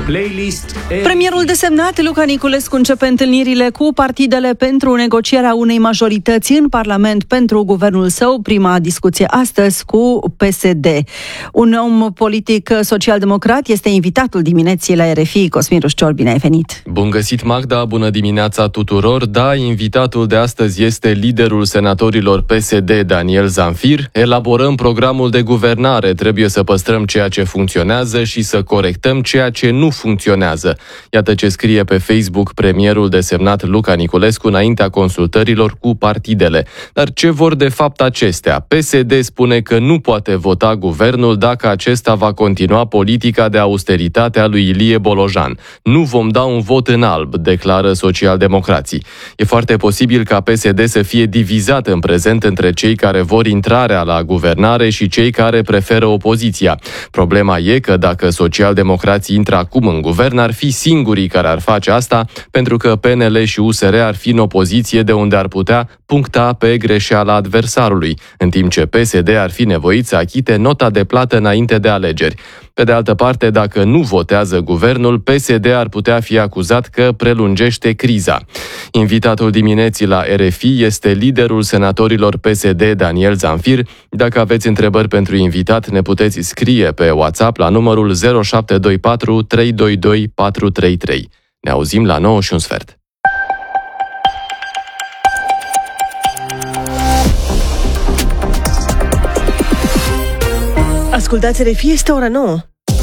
Playlist. Premierul desemnat Luca Niculescu începe întâlnirile cu partidele pentru negocierea unei majorități în Parlament pentru guvernul său. Prima discuție astăzi cu PSD. Un om politic social-democrat este invitatul dimineții la RFI. Cosmin Rușcior, bine ai venit! Bun găsit, Magda! Bună dimineața tuturor! Da, invitatul de astăzi este liderul senatorilor PSD, Daniel Zamfir. Elaborăm programul de guvernare. Trebuie să păstrăm ceea ce funcționează și să corectăm ceea ce nu funcționează. Iată ce scrie pe Facebook premierul desemnat Luca Niculescu înaintea consultărilor cu partidele. Dar ce vor de fapt acestea? PSD spune că nu poate vota guvernul dacă acesta va continua politica de austeritate a lui Ilie Bolojan. Nu vom da un vot în alb, declară socialdemocrații. E foarte posibil ca PSD să fie divizat în prezent între cei care vor intrarea la guvernare și cei care preferă opoziția. Problema e că dacă socialdemocrații intră acum în guvern, ar fi singurii care ar face asta, pentru că PNL și USR ar fi în opoziție de unde ar putea puncta pe greșeala adversarului, în timp ce PSD ar fi nevoit să achite nota de plată înainte de alegeri. Pe de altă parte, dacă nu votează guvernul, PSD ar putea fi acuzat că prelungește criza. Invitatul dimineții la RFI este liderul senatorilor PSD, Daniel Zamfir. Dacă aveți întrebări pentru invitat, ne puteți scrie pe WhatsApp la numărul 0724 322 433. Ne auzim la 9:15. Ascultați RFI, este ora 9.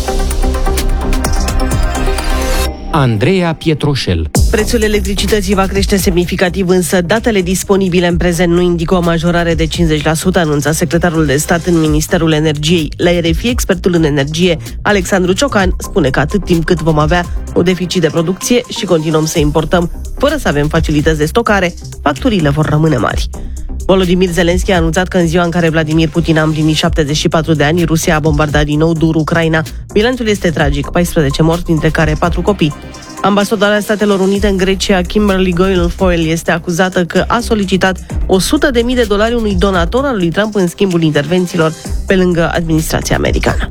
Andreea Pietroșel. Prețul electricității va crește semnificativ, însă datele disponibile în prezent nu indică o majorare de 50%, anunța secretarul de stat în Ministerul Energiei. La RFI, expertul în energie, Alexandru Ciocan, spune că atât timp cât vom avea un deficit de producție și continuăm să importăm, fără să avem facilități de stocare, facturile vor rămâne mari. Volodymyr Zelensky a anunțat că în ziua în care Vladimir Putin a împlinit 74 de ani, Rusia a bombardat din nou dur Ucraina. Bilanțul este tragic, 14 morți, dintre care 4 copii. Ambasadora Statelor Unite în Grecia, Kimberly Guilfoyle, este acuzată că a solicitat $100.000 unui donator al lui Trump în schimbul intervențiilor pe lângă administrația americană.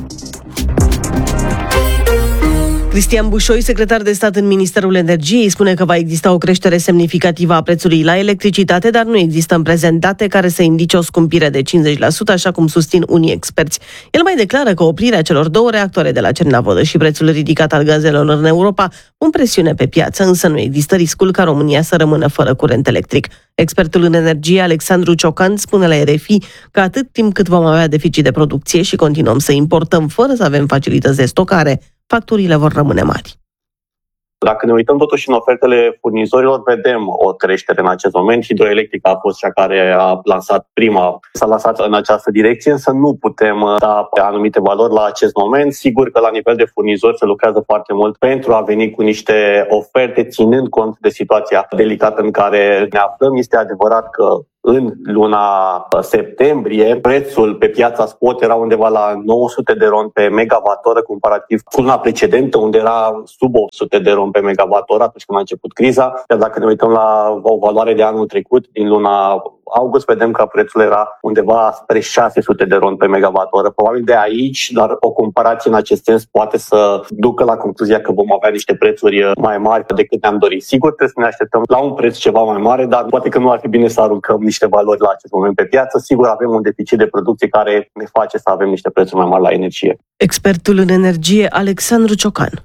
Cristian Bușoi, secretar de stat în Ministerul Energiei, spune că va exista o creștere semnificativă a prețului la electricitate, dar nu există în prezent date care să indice o scumpire de 50%, așa cum susțin unii experți. El mai declară că oprirea celor 2 reactoare de la Cernavodă și prețul ridicat al gazelor în Europa pun presiune pe piață, însă nu există riscul ca România să rămână fără curent electric. Expertul în energie, Alexandru Ciocan, spune la RFI că atât timp cât vom avea deficit de producție și continuăm să importăm fără să avem facilități de stocare, facturile vor rămâne mari. Dacă ne uităm totuși în ofertele furnizorilor, vedem o creștere în acest moment. Hidroelectrica a fost cea care a lansat s-a lansat în această direcție, însă nu putem da anumite valori la acest moment. Sigur că la nivel de furnizori se lucrează foarte mult pentru a veni cu niște oferte, ținând cont de situația delicată în care ne aflăm. Este adevărat că în luna septembrie, prețul pe piața spot era undeva la 900 de RON pe megawattoră, comparativ cu luna precedentă, unde era sub 800 de RON pe megawattoră atunci când a început criza. Iar dacă ne uităm la o valoare de anul trecut, din luna august, vedem că prețul era undeva spre 600 de RON pe megawattoră. Probabil de aici, dar o comparație în acest sens poate să ducă la concluzia că vom avea niște prețuri mai mari decât ne-am dorit. Sigur, trebuie să ne așteptăm la un preț ceva mai mare, dar poate că nu ar fi bine să aruncăm niște valori la acest moment pe piață. Sigur, avem un deficit de producție care ne face să avem niște prețuri mai mari la energie. Expertul în energie, Alexandru Ciocan.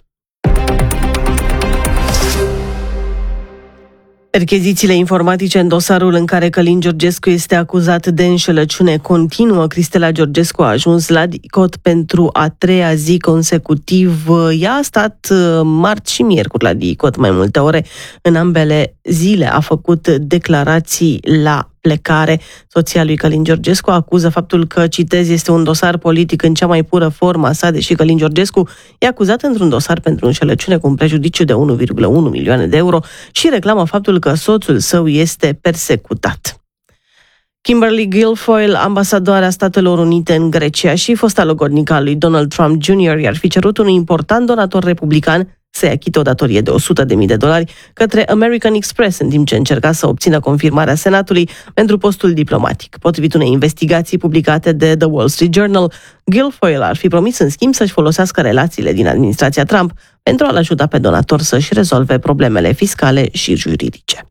Perchezițiile informatice în dosarul în care Călin Georgescu este acuzat de înșelăciune continuă. Cristela Georgescu a ajuns la DICOT pentru a 3-a zi consecutiv. Ea a stat marți și miercuri la DICOT mai multe ore. În ambele zile a făcut declarații la plecare. Soția lui Călin Georgescu acuză faptul că, citez, este un dosar politic în cea mai pură formă sa, deși Călin Georgescu e acuzat într-un dosar pentru înșelăciune cu un prejudiciu de 1,1 milioane de euro și reclamă faptul că soțul său este persecutat. Kimberly Guilfoyle, ambasadoarea Statelor Unite în Grecia și fosta logodnică a lui Donald Trump Jr., i-ar fi cerut unui important donator republican să-i achite o datorie de $100.000 către American Express, în timp ce încerca să obțină confirmarea Senatului pentru postul diplomatic. Potrivit unei investigații publicate de The Wall Street Journal, Guilfoyle ar fi promis în schimb să-și folosească relațiile din administrația Trump pentru a-l ajuta pe donator să-și rezolve problemele fiscale și juridice.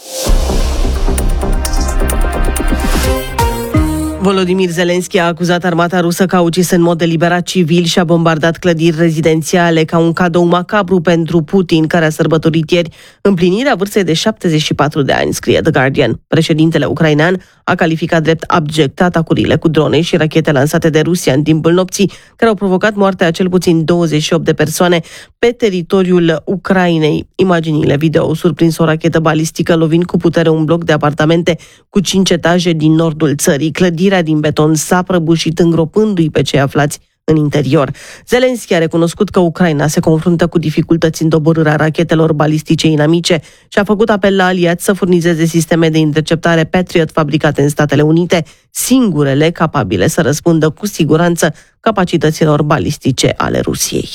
Volodymyr Zelensky a acuzat armata rusă că a ucis în mod deliberat civili și a bombardat clădiri rezidențiale ca un cadou macabru pentru Putin, care a sărbătorit ieri împlinirea vârstei de 74 de ani, scrie The Guardian. Președintele ucrainean a calificat drept abject atacurile cu drone și rachete lansate de Rusia în timpul nopții, care au provocat moartea a cel puțin 28 de persoane pe teritoriul Ucrainei. Imaginile video au surprins o rachetă balistică lovind cu putere un bloc de apartamente cu 5 etaje din nordul țării. Clădirea din beton s-a prăbușit, îngropându-i pe cei aflați în interior. Zelensky a recunoscut că Ucraina se confruntă cu dificultăți în doborârea rachetelor balistice inamice și a făcut apel la aliați să furnizeze sisteme de interceptare Patriot fabricate în Statele Unite, singurele capabile să răspundă cu siguranță capacităților balistice ale Rusiei.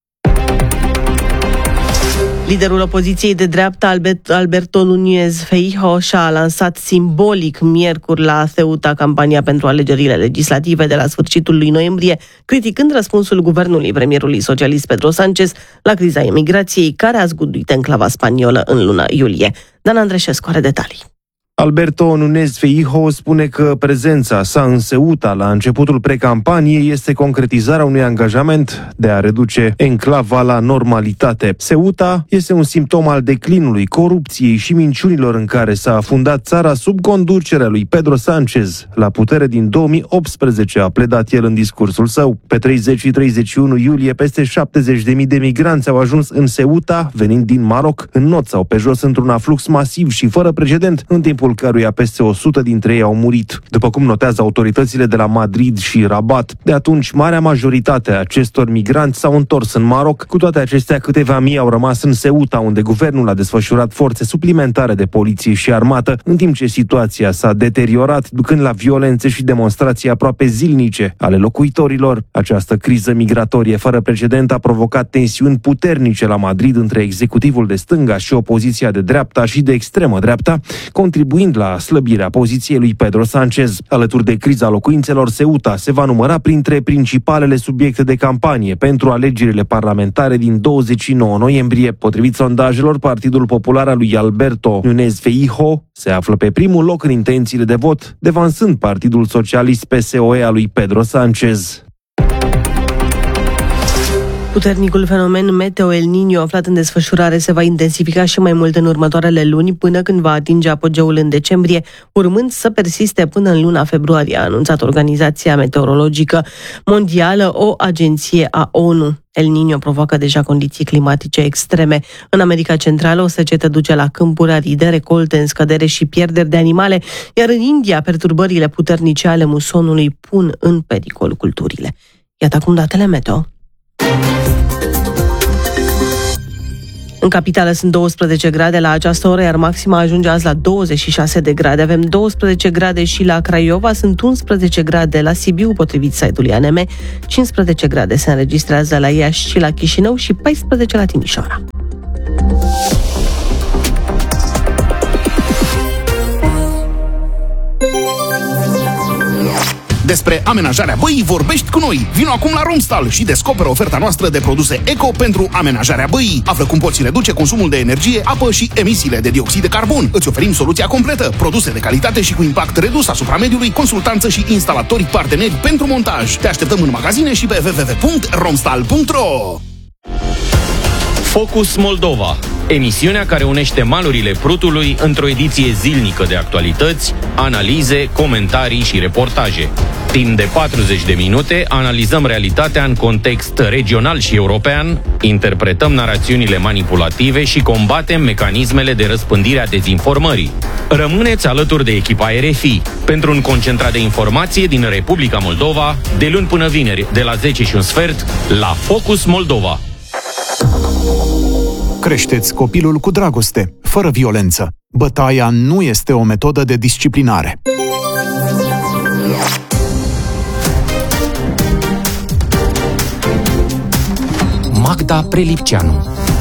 Liderul opoziției de dreapta, Alberto Núñez Feijóo, și-a lansat simbolic miercuri la Ceuta campania pentru alegerile legislative de la sfârșitul lui noiembrie, criticând răspunsul guvernului premierului socialist Pedro Sánchez la criza emigrației, care a zguduit enclava spaniolă în luna iulie. Dan Andreșescu are detalii. Alberto Núñez Feijóo spune că prezența sa în Ceuta la începutul precampaniei este concretizarea unui angajament de a reduce enclava la normalitate. Ceuta este un simptom al declinului, corupției și minciunilor în care s-a afundat țara sub conducerea lui Pedro Sánchez. La putere din 2018, a pledat el în discursul său. Pe 30 și 31 iulie, peste 70.000 de migranți au ajuns în Ceuta, venind din Maroc, în not sau pe jos într-un aflux masiv și fără precedent, în timpul căruia peste 100 dintre ei au murit. După cum notează autoritățile de la Madrid și Rabat, de atunci marea majoritate a acestor migranți s-au întors în Maroc. Cu toate acestea, câteva mii au rămas în Ceuta, unde guvernul a desfășurat forțe suplimentare de poliție și armată, în timp ce situația s-a deteriorat, ducând la violențe și demonstrații aproape zilnice ale locuitorilor. Această criză migratorie fără precedent a provocat tensiuni puternice la Madrid între executivul de stânga și opoziția de dreapta și de extremă dreapta, contribuind la slăbirea poziției lui Pedro Sánchez. Alături de criza locuințelor, Ceuta se va număra printre principalele subiecte de campanie pentru alegerile parlamentare din 29 noiembrie. Potrivit sondajelor, Partidul Popular al lui Alberto Núñez Feijóo se află pe primul loc în intențiile de vot, devansând Partidul Socialist PSOE al lui Pedro Sánchez. Puternicul fenomen meteo El Niño aflat în desfășurare se va intensifica și mai mult în următoarele luni, până când va atinge apogeul în decembrie, urmând să persiste până în luna februarie, a anunțat Organizația Meteorologică Mondială, o agenție a ONU. El Niño provoacă deja condiții climatice extreme. În America Centrală, o secetă duce la câmpuri aride, recolte în scădere și pierderi de animale, iar în India, perturbările puternice ale musonului pun în pericol culturile. Iată acum datele meteo. În capitală sunt 12 grade la această oră, iar maxima ajunge azi la 26 de grade. Avem 12 grade și la Craiova, sunt 11 grade la Sibiu, potrivit site-ului ANM, 15 grade se înregistrează la Iași și la Chișinău și 14 la Timișoara. Despre amenajarea băii vorbești cu noi. Vino acum la Romstal și descoperă oferta noastră de produse eco pentru amenajarea băii. Află cum poți reduce consumul de energie, apă și emisiile de dioxid de carbon. Îți oferim soluția completă, produse de calitate și cu impact redus asupra mediului, consultanță și instalatori parteneri pentru montaj. Te așteptăm în magazine și pe www.romstal.ro. Focus Moldova, emisiunea care unește malurile Prutului într-o ediție zilnică de actualități, analize, comentarii și reportaje. Timp de 40 de minute analizăm realitatea în context regional și european, interpretăm narațiunile manipulative și combatem mecanismele de răspândire a dezinformării. Rămâneți alături de echipa RFI pentru un concentrat de informație din Republica Moldova, de luni până vineri, de la 10:15, la Focus Moldova. Creșteți copilul cu dragoste, fără violență. Bătaia nu este o metodă de disciplinare. Magda Prelipceanu.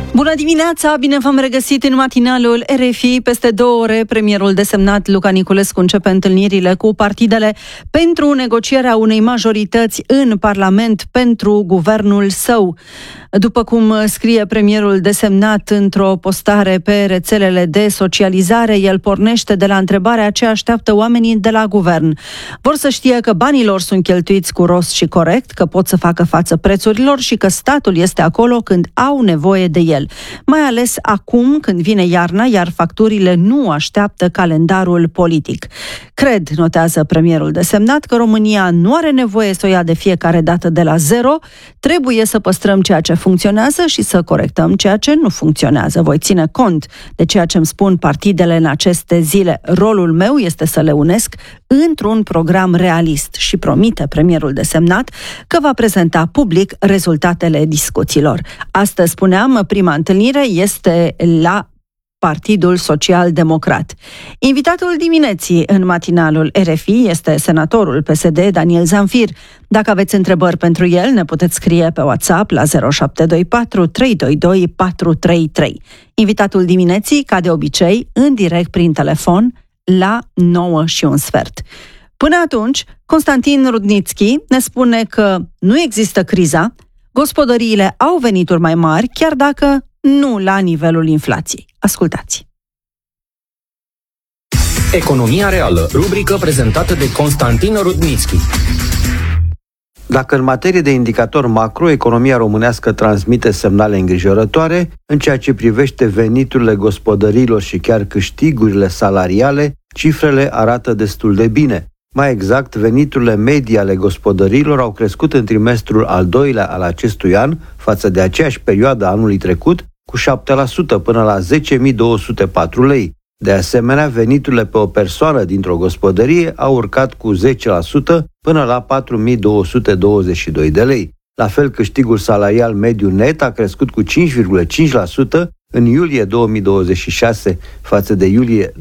Bună dimineața, bine v-am regăsit în matinalul RFI. Peste 2 ore, premierul desemnat Luca Niculescu începe întâlnirile cu partidele pentru negocierea unei majorități în Parlament pentru guvernul său. După cum scrie premierul desemnat într-o postare pe rețelele de socializare, el pornește de la întrebarea ce așteaptă oamenii de la guvern. Vor să știe că banii lor sunt cheltuiți cu rost și corect, că pot să facă față prețurilor și că statul este acolo când au nevoie de el. Mai ales acum când vine iarna, iar facturile nu așteaptă calendarul politic. Cred, notează premierul desemnat, că România nu are nevoie să o ia de fiecare dată de la zero, trebuie să păstrăm ceea ce funcționează și să corectăm ceea ce nu funcționează. Voi ține cont de ceea ce îmi spun partidele în aceste zile. Rolul meu este să le unesc într-un program realist și promite premierul desemnat că va prezenta public rezultatele discuțiilor. Astăzi, spuneam, prima întâlnire este la Partidul Social-Democrat. Invitatul dimineții în matinalul RFI este senatorul PSD Daniel Zamfir. Dacă aveți întrebări pentru el, ne puteți scrie pe WhatsApp la 0724 322 433. Invitatul dimineții, ca de obicei, în direct prin telefon la 9:15. Până atunci, Constantin Rudnițchi ne spune că nu există criza, gospodăriile au venituri mai mari, chiar dacă nu la nivelul inflației. Ascultați! Economia reală, rubrică prezentată de Constantin Rudnițchi. Dacă în materie de indicator macro, economia românească transmite semnale îngrijorătoare, în ceea ce privește veniturile gospodăriilor și chiar câștigurile salariale, cifrele arată destul de bine. Mai exact, veniturile medii ale gospodăriilor au crescut în trimestrul al doilea al acestui an, față de aceeași perioadă anului trecut, cu 7% până la 10.204 lei. De asemenea, veniturile pe o persoană dintr-o gospodărie au urcat cu 10% până la 4.222 de lei. La fel, câștigul salarial mediu net a crescut cu 5,5% în iulie 2026 față de iulie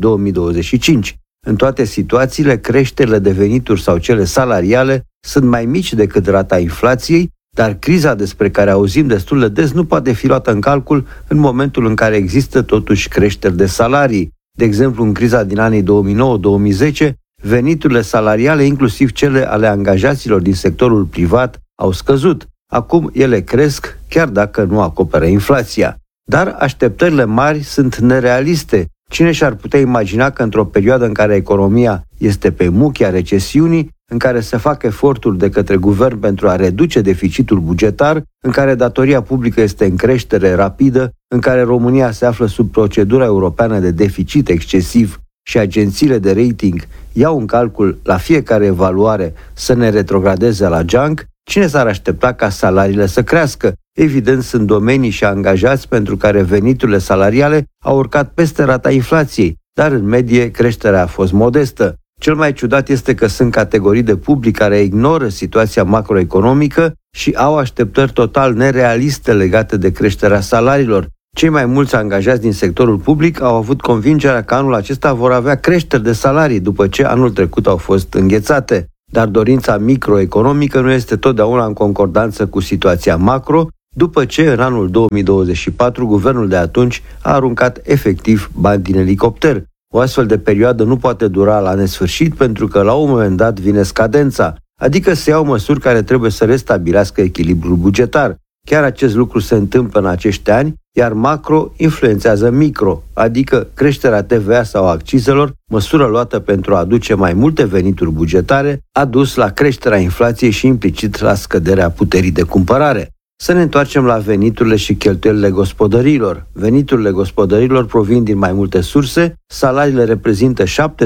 2025. În toate situațiile, creșterile de venituri sau cele salariale sunt mai mici decât rata inflației, dar criza despre care auzim destul de des nu poate fi luată în calcul în momentul în care există totuși creșteri de salarii. De exemplu, în criza din anii 2009-2010, veniturile salariale, inclusiv cele ale angajaților din sectorul privat, au scăzut. Acum ele cresc, chiar dacă nu acoperă inflația. Dar așteptările mari sunt nerealiste. Cine și-ar putea imagina că într-o perioadă în care economia este pe muchia recesiunii, în care se fac eforturi de către guvern pentru a reduce deficitul bugetar, în care datoria publică este în creștere rapidă, în care România se află sub procedura europeană de deficit excesiv și agențiile de rating iau în calcul la fiecare evaluare să ne retrogradeze la junk, cine s-ar aștepta ca salariile să crească? Evident, sunt domenii și angajați pentru care veniturile salariale au urcat peste rata inflației, dar în medie creșterea a fost modestă. Cel mai ciudat este că sunt categorii de public care ignoră situația macroeconomică și au așteptări total nerealiste legate de creșterea salariilor. Cei mai mulți angajați din sectorul public au avut convingerea că anul acesta vor avea creșteri de salarii după ce anul trecut au fost înghețate. Dar dorința microeconomică nu este totdeauna în concordanță cu situația macro, după ce în anul 2024 guvernul de atunci a aruncat efectiv bani din elicopter. O astfel de perioadă nu poate dura la nesfârșit pentru că la un moment dat vine scadența, adică se iau măsuri care trebuie să restabilească echilibrul bugetar. Chiar acest lucru se întâmplă în acești ani, iar macro influențează micro, adică creșterea TVA sau accizelor, măsură luată pentru a aduce mai multe venituri bugetare, a dus la creșterea inflației și implicit la scăderea puterii de cumpărare. Să ne întoarcem la veniturile și cheltuielile gospodăriilor. Veniturile gospodăriilor provin din mai multe surse, salariile reprezintă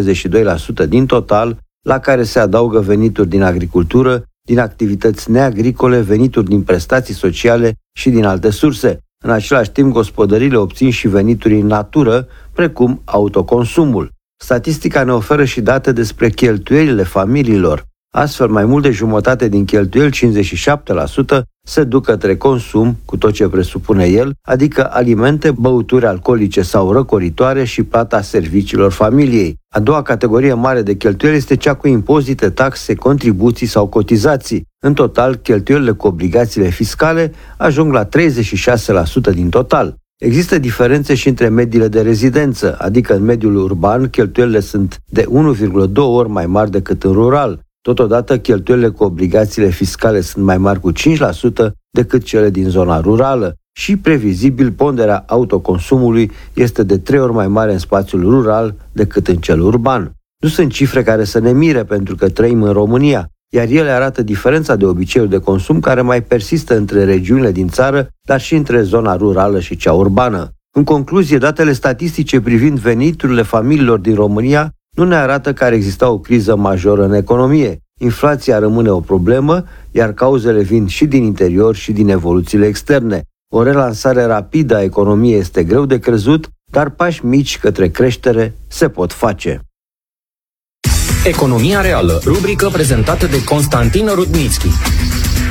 72% din total, la care se adaugă venituri din agricultură, din activități neagricole, venituri din prestații sociale și din alte surse. În același timp, gospodăriile obțin și venituri în natură, precum autoconsumul. Statistica ne oferă și date despre cheltuielile familiilor. Astfel, mai mult de jumătate din cheltuieli, 57%, se duc către consum, cu tot ce presupune el, adică alimente, băuturi alcoolice sau răcoritoare și plata serviciilor familiei. A doua categorie mare de cheltuieli este cea cu impozite, taxe, contribuții sau cotizații. În total, cheltuielile cu obligațiile fiscale ajung la 36% din total. Există diferențe și între mediile de rezidență, adică în mediul urban cheltuielile sunt de 1,2 ori mai mari decât în rural. Totodată, cheltuielile cu obligațiile fiscale sunt mai mari cu 5% decât cele din zona rurală și, previzibil, ponderea autoconsumului este de 3 ori mai mare în spațiul rural decât în cel urban. Nu sunt cifre care să ne mire pentru că trăim în România, iar ele arată diferența de obiceiuri de consum care mai persistă între regiunile din țară, dar și între zona rurală și cea urbană. În concluzie, datele statistice privind veniturile familiilor din România nu ne arată că ar exista o criză majoră în economie. Inflația rămâne o problemă, iar cauzele vin și din interior și din evoluțiile externe. O relansare rapidă a economiei este greu de crezut, dar pași mici către creștere se pot face. Economia reală, rubrică prezentată de Constantin Rudnitschi.